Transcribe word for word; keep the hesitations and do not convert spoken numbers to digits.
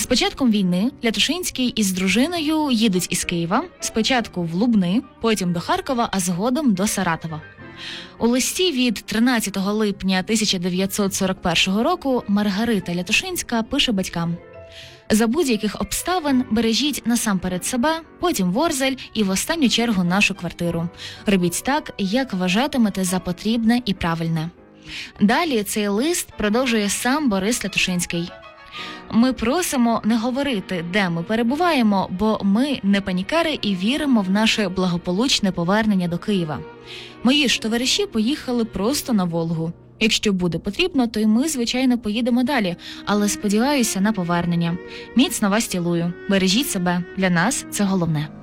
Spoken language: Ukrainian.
початком війни Лятошинський із дружиною їдуть із Києва, спочатку в Лубни, потім до Харкова, а згодом до Саратова. У листі від тринадцятого липня тисяча дев'ятсот сорок першого року Маргарита Лятошинська пише батькам: «За будь-яких обставин бережіть насамперед себе, потім Ворзель і в останню чергу нашу квартиру. Робіть так, як вважатимете за потрібне і правильне». Далі цей лист продовжує сам Борис Лятошинський. «Ми просимо не говорити, де ми перебуваємо, бо ми не панікери і віримо в наше благополучне повернення до Києва. Мої ж товариші поїхали просто на Волгу. Якщо буде потрібно, то й ми, звичайно, поїдемо далі, але сподіваюся на повернення. Міцно вас цілую. Бережіть себе. Для нас це головне».